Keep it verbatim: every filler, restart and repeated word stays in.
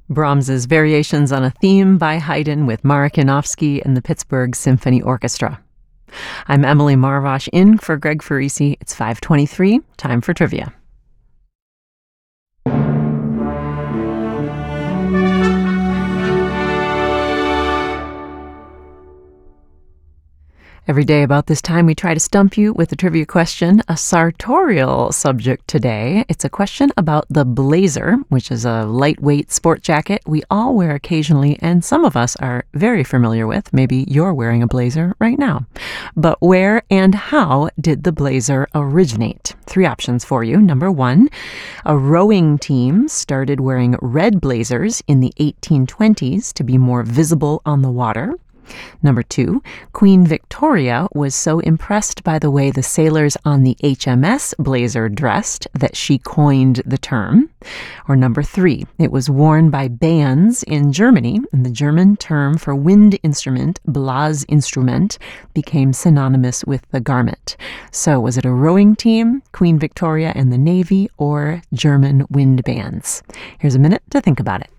Brahms's Variations on a Theme by Haydn with Marek Janowski and the Pittsburgh Symphony Orchestra. I'm Emily Marvosh in for Greg Farisi. It's five twenty-three, time for trivia. Every day about this time, we try to stump you with a trivia question, a sartorial subject today. It's a question about the blazer, which is a lightweight sport jacket we all wear occasionally, and some of us are very familiar with. Maybe you're wearing a blazer right now. But where and how did the blazer originate? Three options for you. Number one, a rowing team started wearing red blazers in the eighteen twenties to be more visible on the water. Number two, Queen Victoria was so impressed by the way the sailors on the H M S Blazer dressed that she coined the term. Or number three, it was worn by bands in Germany, and the German term for wind instrument, Blasinstrument, became synonymous with the garment. So was it a rowing team, Queen Victoria and the Navy, or German wind bands? Here's a minute to think about it.